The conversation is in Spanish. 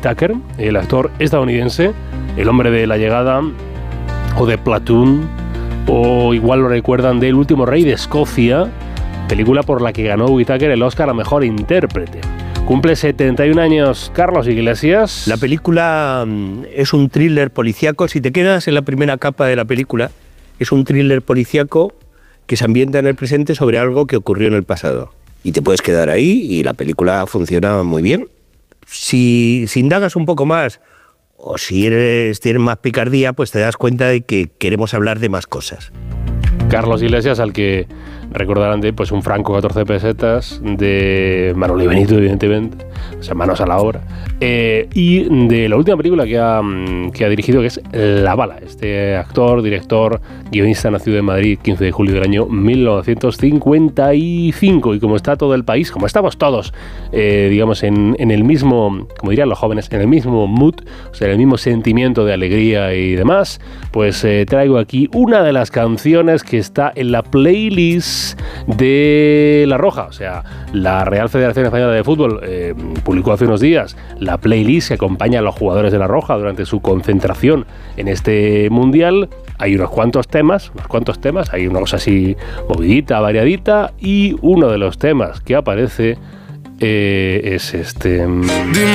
Whittaker, el actor estadounidense, el hombre de La Llegada o de Platoon, o igual lo recuerdan de El último rey de Escocia, película por la que ganó Whittaker el Oscar a mejor intérprete. Cumple 71 años Carlos Iglesias. La película es un thriller policíaco. Si te quedas en la primera capa de la película, es un thriller policíaco que se ambienta en el presente sobre algo que ocurrió en el pasado. Y te puedes quedar ahí y la película funciona muy bien. Si indagas un poco más o si tienes más picardía, pues te das cuenta de que queremos hablar de más cosas. Carlos Iglesias, al que recordarán de pues un franco 14 pesetas, de Manolo y Benito, evidentemente, o sea, manos a la obra, y de la última película que ha dirigido, que es La Bala. Este actor, director, guionista, nacido en Madrid 15 de julio del año 1955, y como está todo el país, como estamos todos, digamos, en el mismo, como dirían los jóvenes, en el mismo mood, o sea, en el mismo sentimiento de alegría y demás, pues traigo aquí una de las canciones que está en la playlist de La Roja. O sea, la Real Federación Española de Fútbol publicó hace unos días la playlist que acompaña a los jugadores de La Roja durante su concentración en este Mundial. Hay unos cuantos temas, hay una cosa así movidita, variadita, y uno de los temas que aparece es este. Dime